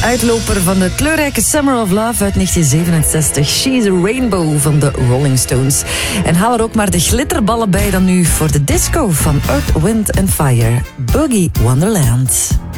Uitloper van de kleurrijke Summer of Love uit 1967. She's a Rainbow van de Rolling Stones. En haal er ook maar de glitterballen bij dan nu voor de disco van Earth, Wind and Fire. Boogie Wonderland.